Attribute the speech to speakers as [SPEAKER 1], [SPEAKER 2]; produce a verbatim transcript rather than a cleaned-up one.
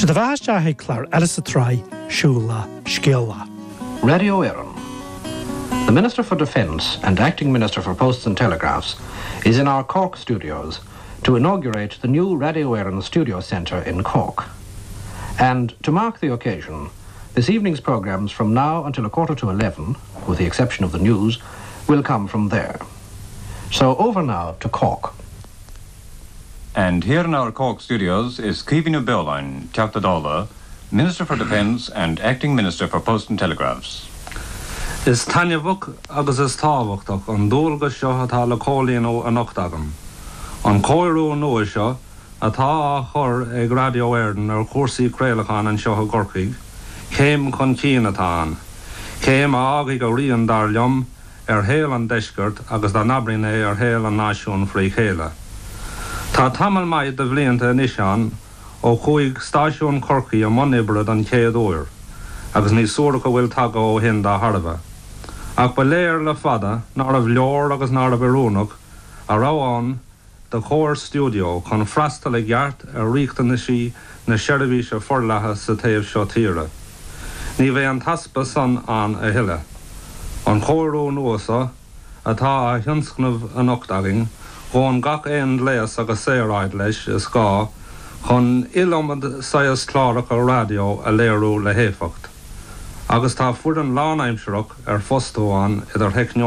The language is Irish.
[SPEAKER 1] Tá the bhas dearthaigh clár Alice Try, Siúla, Scéala.
[SPEAKER 2] Radio Éireann. The Minister for Defence and Acting Minister for Posts and Telegraphs is in our Cork studios to inaugurate the new Radio Éireann Studio Centre in Cork. And to mark the occasion, this evening's programmes from now until a quarter to eleven, with the exception of the news, will come from there. So over now to Cork.
[SPEAKER 3] And here in our Cork studios is Caoimhín Bearline, Teachtadála, Minister for Defence and Acting Minister for Posts and Telegraphs.
[SPEAKER 4] Is Tanya Book agus is táhachtach an dúlga seo atá le cólíonn ó an ochtagam. An cóirú nua seo atá a chur ag Radio Éireann ar cuasaí créalacháin an seo a Gorcaigh, céim chun cín atá an. Céim a agaigh go rion dar liom ar héal an deisgurt agus dá nabrinn é ar héal an náisiún faoi chéile. Tá tamil maith de bhlianta inisán ó chuig stáisiún Corcaigh a monibrad an chéad uair, agus ní suúra go bhfuil tagtha ó hin dá Harbh. Ach ba léir le fada, nar a bhleor agus nar a bhirúnach, a ráán de chóir studio chun freastal le gheart ar riachta na sí na seirbhíse forlatha sa taobh seo tíre. Ní bheith an taspa san an a hiile. An chóirú nuasa atá a thionscnamh an ochtaging, chun gach éon léas agus séráid leis is gá, chun ilomad sayas clárach a radio a léirú le héfacht. Agus tá fuair an lánaimseach ar fostóán idir heic